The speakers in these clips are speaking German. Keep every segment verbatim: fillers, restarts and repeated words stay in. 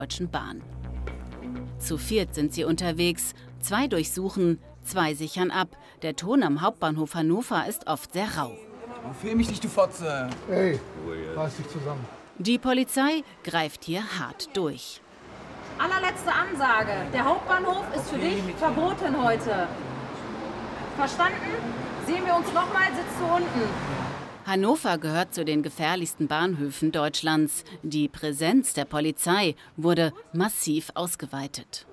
Deutschen Bahn. Zu viert sind sie unterwegs, zwei durchsuchen, zwei sichern ab. Der Ton am Hauptbahnhof Hannover ist oft sehr rau. Film mich nicht, du Fotze. Ey, reiß dich zusammen. Die Polizei greift hier hart durch. Allerletzte Ansage. Der Hauptbahnhof ist für dich verboten heute. Verstanden? Sehen wir uns nochmal, sitzt du unten. Hannover gehört zu den gefährlichsten Bahnhöfen Deutschlands. Die Präsenz der Polizei wurde massiv ausgeweitet.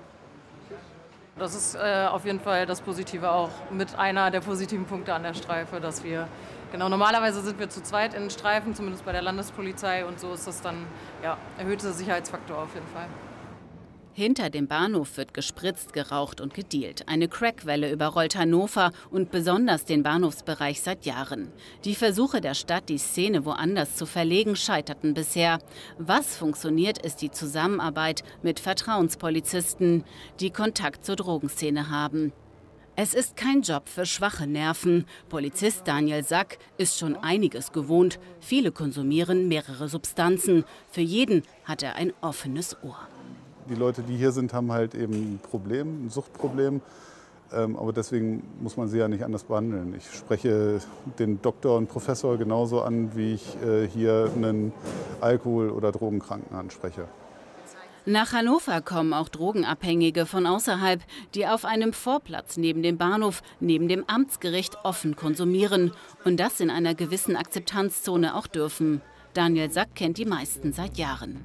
Das ist äh, auf jeden Fall das Positive, auch mit einer der positiven Punkte an der Streife, dass wir, genau, normalerweise sind wir zu zweit in Streifen, zumindest bei der Landespolizei, und so ist das dann, ja, erhöhter Sicherheitsfaktor auf jeden Fall. Hinter dem Bahnhof wird gespritzt, geraucht und gedealt. Eine Crackwelle überrollt Hannover und besonders den Bahnhofsbereich seit Jahren. Die Versuche der Stadt, die Szene woanders zu verlegen, scheiterten bisher. Was funktioniert, ist die Zusammenarbeit mit Vertrauenspolizisten, die Kontakt zur Drogenszene haben. Es ist kein Job für schwache Nerven. Polizist Daniel Sack ist schon einiges gewohnt. Viele konsumieren mehrere Substanzen. Für jeden hat er ein offenes Ohr. Die Leute, die hier sind, haben halt eben ein Problem, ein Suchtproblem. Ähm, aber deswegen muss man sie ja nicht anders behandeln. Ich spreche den Doktor und Professor genauso an, wie ich äh, hier einen Alkohol- oder Drogenkranken anspreche. Nach Hannover kommen auch Drogenabhängige von außerhalb, die auf einem Vorplatz neben dem Bahnhof, neben dem Amtsgericht offen konsumieren und das in einer gewissen Akzeptanzzone auch dürfen. Daniel Sack kennt die meisten seit Jahren.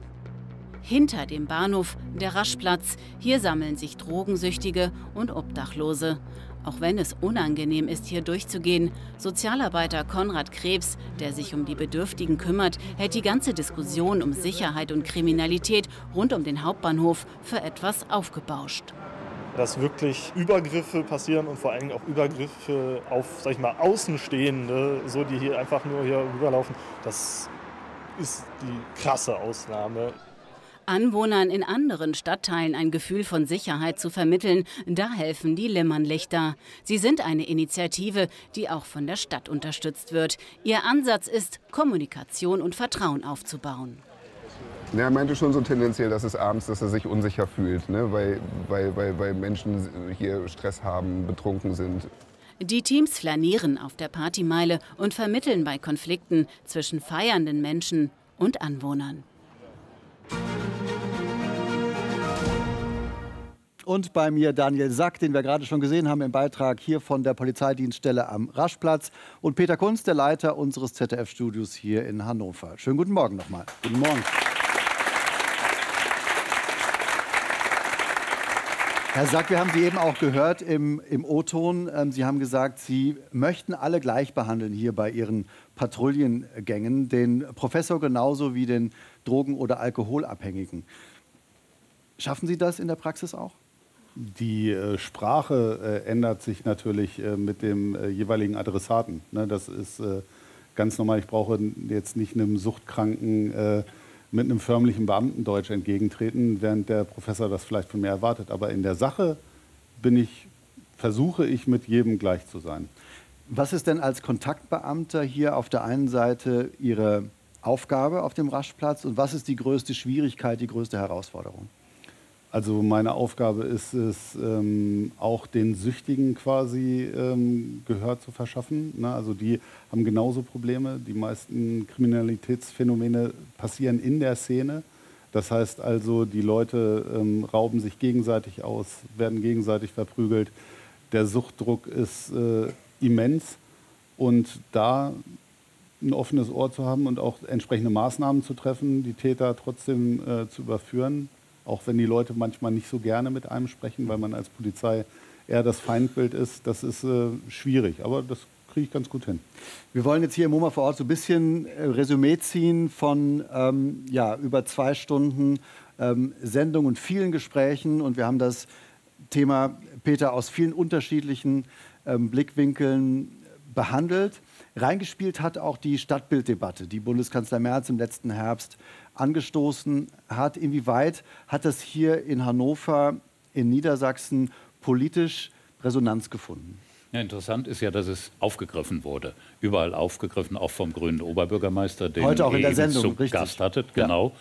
Hinter dem Bahnhof der Raschplatz. Hier sammeln sich Drogensüchtige und Obdachlose. Auch wenn es unangenehm ist, hier durchzugehen, Sozialarbeiter Konrad Krebs, der sich um die Bedürftigen kümmert, hält die ganze Diskussion um Sicherheit und Kriminalität rund um den Hauptbahnhof für etwas aufgebauscht. Dass wirklich Übergriffe passieren und vor allem auch Übergriffe auf, sag ich mal, Außenstehende, so die hier einfach nur hier rüberlaufen, das ist die krasse Ausnahme. Anwohnern in anderen Stadtteilen ein Gefühl von Sicherheit zu vermitteln, da helfen die Limmernlichter. Sie sind eine Initiative, die auch von der Stadt unterstützt wird. Ihr Ansatz ist, Kommunikation und Vertrauen aufzubauen. Ja, er meinte schon so tendenziell, dass es abends, dass er sich unsicher fühlt, ne? weil, weil, weil, weil Menschen hier Stress haben, betrunken sind. Die Teams flanieren auf der Partymeile und vermitteln bei Konflikten zwischen feiernden Menschen und Anwohnern. Und bei mir Daniel Sack, den wir gerade schon gesehen haben im Beitrag hier von der Polizeidienststelle am Raschplatz. Und Peter Kunz, der Leiter unseres Z D F-Studios hier in Hannover. Schönen guten Morgen nochmal. Guten Morgen. Herr Sack, wir haben Sie eben auch gehört im, im O-Ton. Ähm, Sie haben gesagt, Sie möchten alle gleich behandeln hier bei Ihren Patrouillengängen. Den Professor genauso wie den Drogen- oder Alkoholabhängigen. Schaffen Sie das in der Praxis auch? Die äh, Sprache äh, ändert sich natürlich äh, mit dem äh, jeweiligen Adressaten. Ne, das ist äh, ganz normal. Ich brauche jetzt nicht einem Suchtkranken äh, mit einem förmlichen Beamtendeutsch entgegentreten, während der Professor das vielleicht von mir erwartet. Aber in der Sache bin ich, versuche ich, mit jedem gleich zu sein. Was ist denn als Kontaktbeamter hier auf der einen Seite Ihre Aufgabe auf dem Raschplatz und was ist die größte Schwierigkeit, die größte Herausforderung? Also meine Aufgabe ist es, ähm, auch den Süchtigen quasi ähm, Gehör zu verschaffen. Ne? Also die haben genauso Probleme. Die meisten Kriminalitätsphänomene passieren in der Szene. Das heißt also, die Leute ähm, rauben sich gegenseitig aus, werden gegenseitig verprügelt. Der Suchtdruck ist äh, immens. Und da ein offenes Ohr zu haben und auch entsprechende Maßnahmen zu treffen, die Täter trotzdem äh, zu überführen, auch wenn die Leute manchmal nicht so gerne mit einem sprechen, weil man als Polizei eher das Feindbild ist, das ist äh, schwierig. Aber das kriege ich ganz gut hin. Wir wollen jetzt hier im MoMA vor Ort so ein bisschen äh, Resümee ziehen von ähm, ja, über zwei Stunden ähm, Sendung und vielen Gesprächen. Und wir haben das Thema, Peter, aus vielen unterschiedlichen ähm, Blickwinkeln behandelt. Reingespielt hat auch die Stadtbilddebatte, die Bundeskanzler Merz im letzten Herbst angestoßen hat. Inwieweit hat das hier in Hannover, in Niedersachsen politisch Resonanz gefunden? Ja, interessant ist ja, dass es aufgegriffen wurde. Überall aufgegriffen, auch vom grünen Oberbürgermeister, den heute auch in der ihr Sendung, zu richtig. Gast hattet. Genau.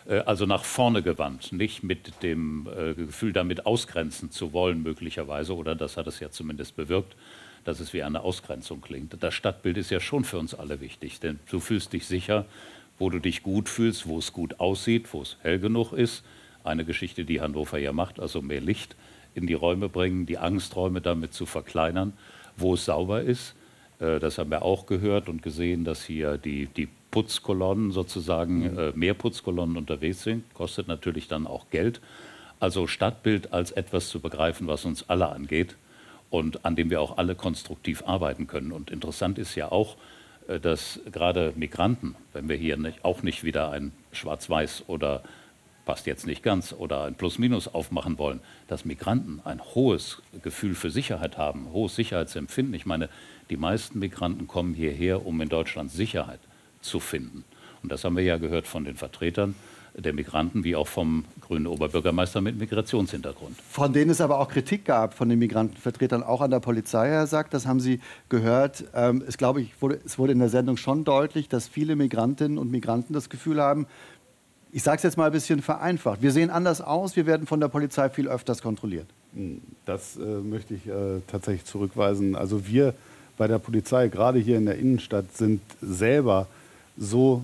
Also nach vorne gewandt, nicht mit dem äh, Gefühl, damit ausgrenzen zu wollen möglicherweise, oder das hat es ja zumindest bewirkt, dass es wie eine Ausgrenzung klingt. Das Stadtbild ist ja schon für uns alle wichtig, denn du fühlst dich sicher, wo du dich gut fühlst, wo es gut aussieht, wo es hell genug ist. Eine Geschichte, die Hannover ja macht, also mehr Licht in die Räume bringen, die Angsträume damit zu verkleinern, wo es sauber ist. Äh, das haben wir auch gehört und gesehen, dass hier die, die Putzkolonnen sozusagen, mhm. äh, mehr Putzkolonnen unterwegs sind, kostet natürlich dann auch Geld. Also Stadtbild als etwas zu begreifen, was uns alle angeht und an dem wir auch alle konstruktiv arbeiten können. Und interessant ist ja auch, äh, dass gerade Migranten, wenn wir hier nicht, auch nicht wieder ein Schwarz-Weiß oder passt jetzt nicht ganz oder ein Plus-Minus aufmachen wollen, dass Migranten ein hohes Gefühl für Sicherheit haben, hohes Sicherheitsempfinden. Ich meine, die meisten Migranten kommen hierher, um in Deutschland Sicherheit zu finden. Und das haben wir ja gehört von den Vertretern der Migranten, wie auch vom grünen Oberbürgermeister mit Migrationshintergrund. Von denen es aber auch Kritik gab, von den Migrantenvertretern, auch an der Polizei, Herr Sack, das haben Sie gehört. Ähm, es, glaube ich, wurde, es wurde in der Sendung schon deutlich, dass viele Migrantinnen und Migranten das Gefühl haben, ich sage es jetzt mal ein bisschen vereinfacht, wir sehen anders aus, wir werden von der Polizei viel öfters kontrolliert. Das äh, möchte ich äh, tatsächlich zurückweisen. Also wir bei der Polizei, gerade hier in der Innenstadt, sind selber so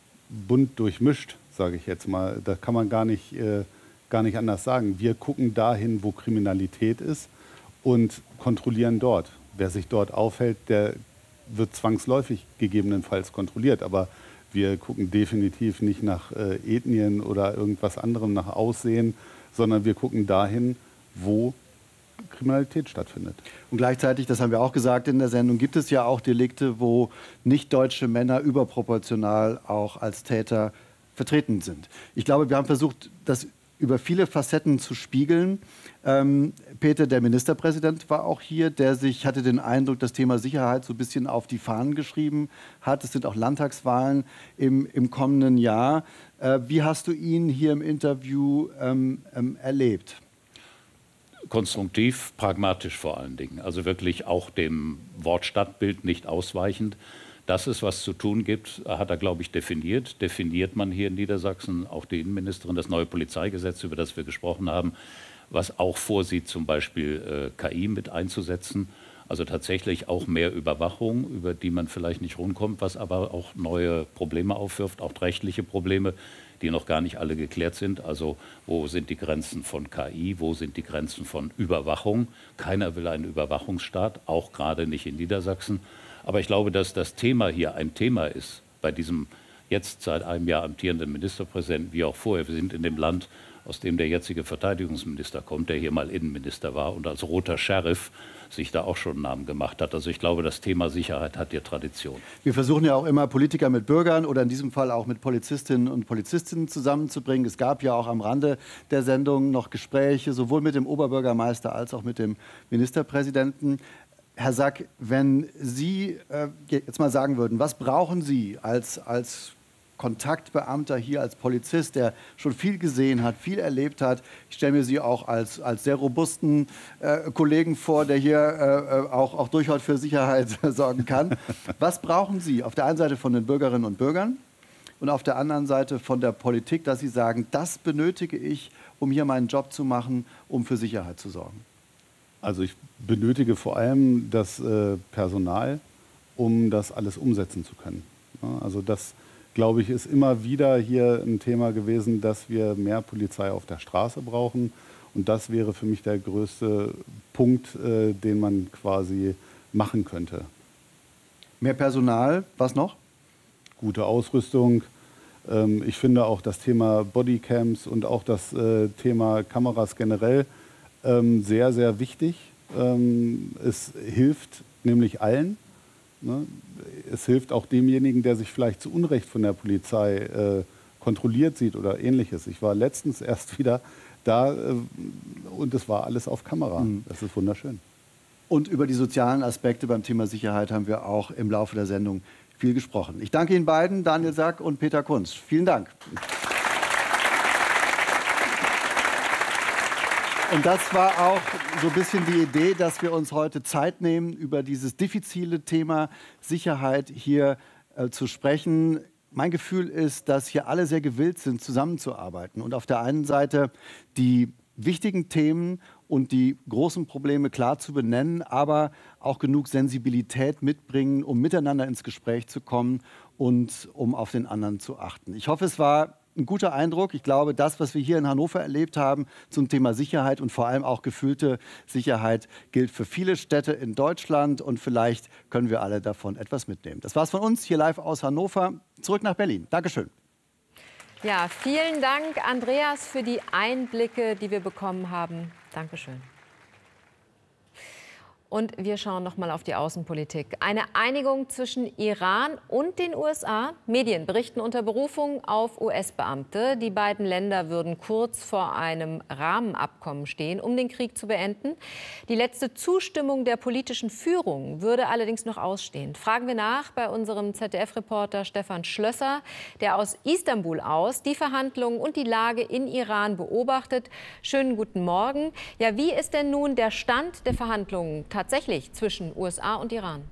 bunt durchmischt, sage ich jetzt mal. Da kann man gar nicht, äh, gar nicht anders sagen. Wir gucken dahin, wo Kriminalität ist und kontrollieren dort. Wer sich dort aufhält, der wird zwangsläufig gegebenenfalls kontrolliert. Aber wir gucken definitiv nicht nach äh, Ethnien oder irgendwas anderem, nach Aussehen, sondern wir gucken dahin, wo Kriminalität stattfindet. Und gleichzeitig, das haben wir auch gesagt in der Sendung, gibt es ja auch Delikte, wo nicht-deutsche Männer überproportional auch als Täter vertreten sind. Ich glaube, wir haben versucht, das über viele Facetten zu spiegeln. Ähm, Peter, der Ministerpräsident, war auch hier, der sich, hatte den Eindruck, das Thema Sicherheit so ein bisschen auf die Fahnen geschrieben hat. Es sind auch Landtagswahlen im, im kommenden Jahr. Äh, wie hast du ihn hier im Interview ähm, ähm, erlebt? Konstruktiv, pragmatisch vor allen Dingen. Also wirklich auch dem Wort Stadtbild nicht ausweichend. Dass es was zu tun gibt, hat er, glaube ich, definiert. Definiert man hier in Niedersachsen, auch die Innenministerin, das neue Polizeigesetz, über das wir gesprochen haben, was auch vorsieht, zum Beispiel äh, K I mit einzusetzen. Also tatsächlich auch mehr Überwachung, über die man vielleicht nicht rumkommt, was aber auch neue Probleme aufwirft, auch rechtliche Probleme, die noch gar nicht alle geklärt sind. Also wo sind die Grenzen von K I, wo sind die Grenzen von Überwachung? Keiner will einen Überwachungsstaat, auch gerade nicht in Niedersachsen. Aber ich glaube, dass das Thema hier ein Thema ist, bei diesem jetzt seit einem Jahr amtierenden Ministerpräsidenten, wie auch vorher. Wir sind in dem Land, aus dem der jetzige Verteidigungsminister kommt, der hier mal Innenminister war und als roter Sheriff sich da auch schon einen Namen gemacht hat. Also ich glaube, das Thema Sicherheit hat hier Tradition. Wir versuchen ja auch immer, Politiker mit Bürgern oder in diesem Fall auch mit Polizistinnen und Polizistinnen zusammenzubringen. Es gab ja auch am Rande der Sendung noch Gespräche, sowohl mit dem Oberbürgermeister als auch mit dem Ministerpräsidenten. Herr Sack, wenn Sie äh, jetzt mal sagen würden, was brauchen Sie als, als Kontaktbeamter hier, als Polizist, der schon viel gesehen hat, viel erlebt hat? Ich stelle mir Sie auch als, als sehr robusten äh, Kollegen vor, der hier äh, auch, auch durchaus für Sicherheit sorgen kann. Was brauchen Sie auf der einen Seite von den Bürgerinnen und Bürgern und auf der anderen Seite von der Politik, dass Sie sagen, das benötige ich, um hier meinen Job zu machen, um für Sicherheit zu sorgen? Also ich benötige vor allem das äh, Personal, um das alles umsetzen zu können. Ja, also das, glaube ich, ist immer wieder hier ein Thema gewesen, dass wir mehr Polizei auf der Straße brauchen. Und das wäre für mich der größte Punkt, äh, den man quasi machen könnte. Mehr Personal, was noch? Gute Ausrüstung. Ähm, ich finde auch das Thema Bodycams und auch das äh, Thema Kameras generell Ähm, sehr, sehr wichtig. Ähm, es hilft nämlich allen. Ne? Es hilft auch demjenigen, der sich vielleicht zu Unrecht von der Polizei äh, kontrolliert sieht oder Ähnliches. Ich war letztens erst wieder da äh, und es war alles auf Kamera. Mhm. Das ist wunderschön. Und über die sozialen Aspekte beim Thema Sicherheit haben wir auch im Laufe der Sendung viel gesprochen. Ich danke Ihnen beiden, Daniel Sack und Peter Kunz. Vielen Dank. Und das war auch so ein bisschen die Idee, dass wir uns heute Zeit nehmen, über dieses diffizile Thema Sicherheit hier äh, zu sprechen. mein Gefühl ist, dass hier alle sehr gewillt sind, zusammenzuarbeiten und auf der einen Seite die wichtigen Themen und die großen Probleme klar zu benennen, aber auch genug Sensibilität mitbringen, um miteinander ins Gespräch zu kommen und um auf den anderen zu achten. Ich hoffe, es war ein guter Eindruck. Ich glaube, das, was wir hier in Hannover erlebt haben zum Thema Sicherheit und vor allem auch gefühlte Sicherheit, gilt für viele Städte in Deutschland und vielleicht können wir alle davon etwas mitnehmen. Das war's von uns hier live aus Hannover. Zurück nach Berlin. Dankeschön. Ja, vielen Dank, Andreas, für die Einblicke, die wir bekommen haben. Dankeschön. Und wir schauen noch mal auf die Außenpolitik. Eine Einigung zwischen Iran und den U S A. Medien berichten unter Berufung auf U S-Beamte. Die beiden Länder würden kurz vor einem Rahmenabkommen stehen, um den Krieg zu beenden. Die letzte Zustimmung der politischen Führung würde allerdings noch ausstehen. Fragen wir nach bei unserem Z D F-Reporter Stefan Schlösser, der aus Istanbul aus die Verhandlungen und die Lage in Iran beobachtet. Schönen guten Morgen. Ja, wie ist denn nun der Stand der Verhandlungen tatsächlich zwischen U S A und Iran?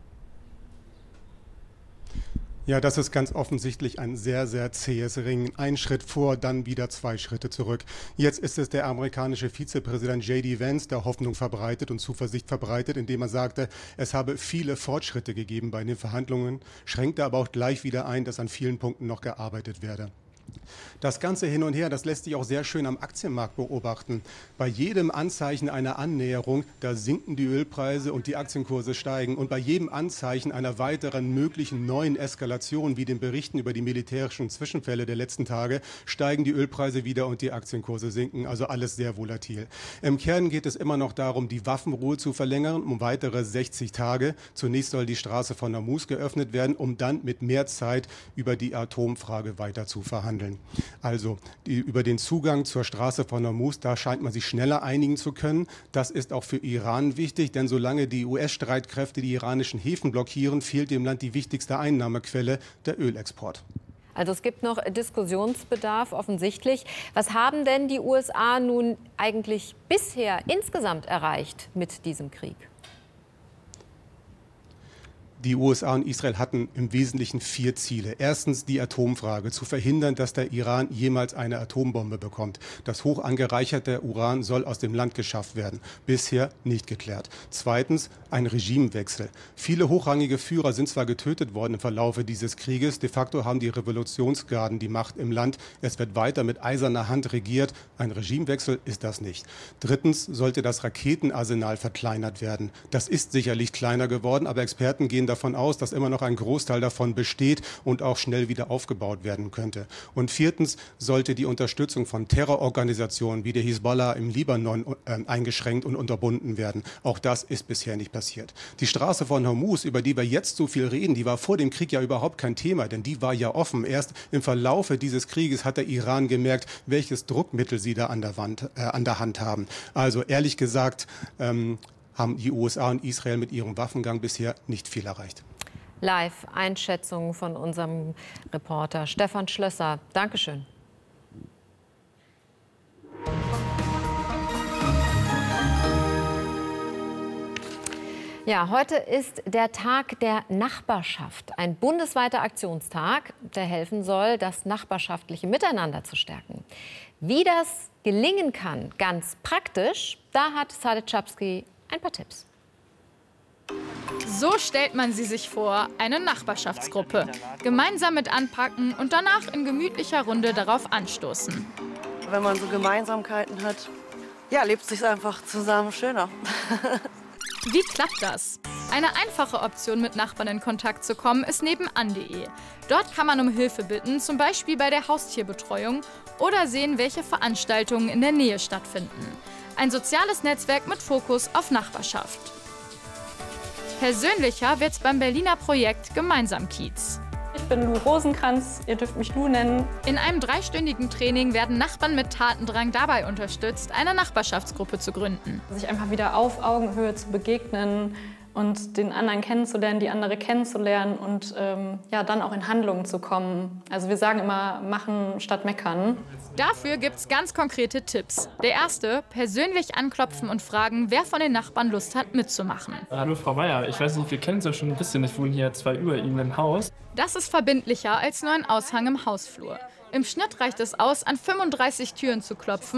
Ja, das ist ganz offensichtlich ein sehr, sehr zähes Ringen. Ein Schritt vor, dann wieder zwei Schritte zurück. Jetzt ist es der amerikanische Vizepräsident J D Vance, der Hoffnung verbreitet und Zuversicht verbreitet, indem er sagte, es habe viele Fortschritte gegeben bei den Verhandlungen, schränkte aber auch gleich wieder ein, dass an vielen Punkten noch gearbeitet werde. Das Ganze hin und her, das lässt sich auch sehr schön am Aktienmarkt beobachten. Bei jedem Anzeichen einer Annäherung, da sinken die Ölpreise und die Aktienkurse steigen. Und bei jedem Anzeichen einer weiteren möglichen neuen Eskalation, wie den Berichten über die militärischen Zwischenfälle der letzten Tage, steigen die Ölpreise wieder und die Aktienkurse sinken. Also alles sehr volatil. Im Kern geht es immer noch darum, die Waffenruhe zu verlängern um weitere sechzig Tage. Zunächst soll die Straße von Hormuz geöffnet werden, um dann mit mehr Zeit über die Atomfrage weiter zu verhandeln. Also die, über den Zugang zur Straße von Hormuz, da scheint man sich schneller einigen zu können. Das ist auch für Iran wichtig, denn solange die U S-Streitkräfte die iranischen Häfen blockieren, fehlt dem Land die wichtigste Einnahmequelle, der Ölexport. Also es gibt noch Diskussionsbedarf offensichtlich. Was haben denn die U S A nun eigentlich bisher insgesamt erreicht mit diesem Krieg? Die U S A und Israel hatten im Wesentlichen vier Ziele. Erstens die Atomfrage, zu verhindern, dass der Iran jemals eine Atombombe bekommt. Das hoch angereicherte Uran soll aus dem Land geschafft werden. Bisher nicht geklärt. Zweitens ein Regimewechsel. Viele hochrangige Führer sind zwar getötet worden im Verlaufe dieses Krieges, de facto haben die Revolutionsgarden die Macht im Land. Es wird weiter mit eiserner Hand regiert. Ein Regimewechsel ist das nicht. Drittens sollte das Raketenarsenal verkleinert werden. Das ist sicherlich kleiner geworden, aber Experten gehen davon aus, dass immer noch ein Großteil davon besteht und auch schnell wieder aufgebaut werden könnte. Und viertens sollte die Unterstützung von Terrororganisationen wie der Hisbollah im Libanon äh, eingeschränkt und unterbunden werden. Auch das ist bisher nicht passiert. Die Straße von Hormuz, über die wir jetzt so viel reden, die war vor dem Krieg ja überhaupt kein Thema, denn die war ja offen. Erst im Verlaufe dieses Krieges hat der Iran gemerkt, welches Druckmittel sie da an der, Wand, äh, an der Hand haben. Also ehrlich gesagt, ähm, haben die U S A und Israel mit ihrem Waffengang bisher nicht viel erreicht. Live-Einschätzung von unserem Reporter Stefan Schlösser. Dankeschön. Ja, heute ist der Tag der Nachbarschaft, ein bundesweiter Aktionstag, der helfen soll, das nachbarschaftliche Miteinander zu stärken. Wie das gelingen kann, ganz praktisch, da hat Sadek Czapski ein paar Tipps. So stellt man sie sich vor, eine Nachbarschaftsgruppe. Gemeinsam mit anpacken und danach in gemütlicher Runde darauf anstoßen. Wenn man so Gemeinsamkeiten hat, ja, lebt es sich einfach zusammen schöner. Wie klappt das? Eine einfache Option, mit Nachbarn in Kontakt zu kommen, ist nebenan punkt de. Dort kann man um Hilfe bitten, zum Beispiel bei der Haustierbetreuung oder sehen, welche Veranstaltungen in der Nähe stattfinden. Ein soziales Netzwerk mit Fokus auf Nachbarschaft. Persönlicher wird's beim Berliner Projekt Gemeinsam Kiez. Ich bin Lu Rosenkranz, ihr dürft mich Lu nennen. In einem dreistündigen Training werden Nachbarn mit Tatendrang dabei unterstützt, eine Nachbarschaftsgruppe zu gründen. Sich einfach wieder auf Augenhöhe zu begegnen und den anderen kennenzulernen, die andere kennenzulernen und ähm, ja, dann auch in Handlungen zu kommen. Also wir sagen immer, machen statt meckern. Dafür gibt es ganz konkrete Tipps. Der erste, persönlich anklopfen und fragen, wer von den Nachbarn Lust hat, mitzumachen. Hallo Frau Meier, ich weiß nicht, wir kennen uns ja schon ein bisschen, ich wohne hier zwei über Ihnen im Haus. Das ist verbindlicher als nur ein Aushang im Hausflur. Im Schnitt reicht es aus, an fünfunddreißig Türen zu klopfen